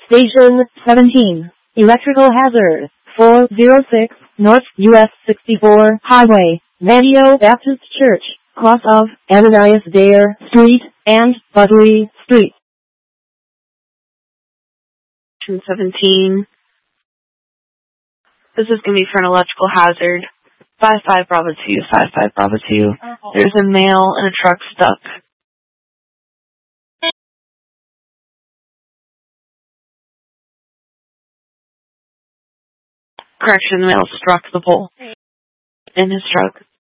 Station 17. Electrical hazard. 406 North US 64 Highway. Manio Baptist Church. Cross of Ananias Dare Street and Buttery Street. 17. This is going to be for an electrical hazard. 55 Bravo 2, 55 Bravo 2. There's a male in a truck stuck. Correction, the male struck the pole in his truck.